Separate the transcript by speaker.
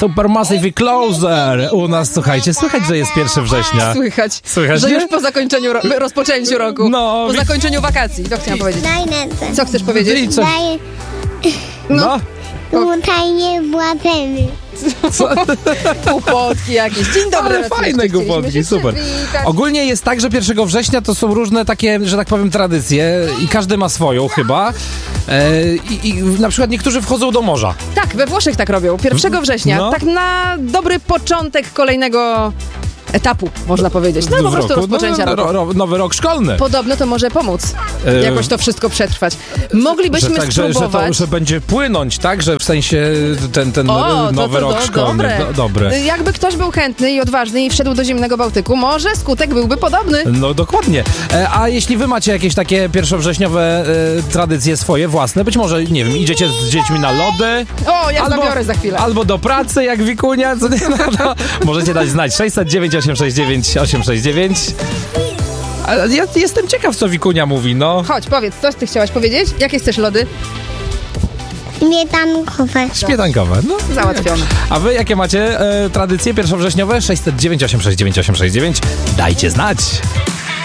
Speaker 1: Supermassive i Closer. U nas, słuchajcie, słychać, że jest 1 września.
Speaker 2: Słychać, że
Speaker 1: nie?
Speaker 2: już po zakończeniu rozpoczęciu roku.
Speaker 1: No.
Speaker 2: Po zakończeniu wakacji. To chciałam powiedzieć. Co chcesz powiedzieć?
Speaker 1: I co? No.
Speaker 3: Tutaj nie błazemy.
Speaker 2: Głupotki jakieś. Dzień dobry.
Speaker 1: Ale fajne głupotki, super. Ogólnie jest tak, że 1 września to są różne takie, że tak powiem, tradycje i każdy ma swoją chyba. I na przykład niektórzy wchodzą do morza.
Speaker 2: Tak, we Włoszech tak robią. 1 września.
Speaker 1: No.
Speaker 2: Tak na dobry początek kolejnego etapu, można powiedzieć. No po prostu rozpoczęcia roku.
Speaker 1: Nowy rok szkolny.
Speaker 2: Podobno to może pomóc jakoś to wszystko przetrwać. Moglibyśmy spróbować.
Speaker 1: Że będzie płynąć, tak? Że w sensie ten nowy rok szkolny. Dobry.
Speaker 2: Jakby ktoś był chętny i odważny i wszedł do zimnego Bałtyku, może skutek byłby podobny.
Speaker 1: No dokładnie. A jeśli wy macie jakieś takie pierwszowrześniowe tradycje swoje, własne, być może, nie wiem, idziecie z dziećmi na lody.
Speaker 2: O, ja zabiorę za chwilę.
Speaker 1: Albo do pracy, jak Wikunia. Co nie, no, możecie dać znać. 609 869 869. Ale ja jestem ciekaw, co Wikunia mówi, no.
Speaker 2: Chodź, powiedz, co ty chciałaś powiedzieć? Jakie chcesz lody?
Speaker 3: Śmietankowe.
Speaker 1: Śmietankowe, no.
Speaker 2: Załatwione.
Speaker 1: A wy jakie macie tradycje pierwszowrześniowe? 609 869 869. Dajcie znać.